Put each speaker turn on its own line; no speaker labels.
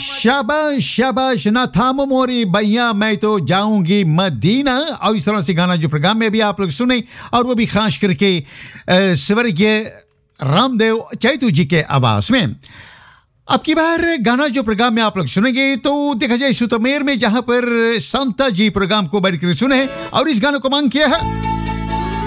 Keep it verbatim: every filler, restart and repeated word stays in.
शाबाश शाबाश ना थामो मोरी भैया मैं तो जाऊंगी मदीना। और इस तरह से गाना जो प्रोग्राम में अभी आप लोग सुने और वो भी खास करके अ, स्वर्गीय रामदेव चैतू जी के आवाज में। अब की बार गाना जो प्रोग्राम में आप लोग सुनेंगे तो देखा जाए सुतमेर में जहां पर संता जी प्रोग्राम को बैठकर सुने और इस गाने को मांग किया है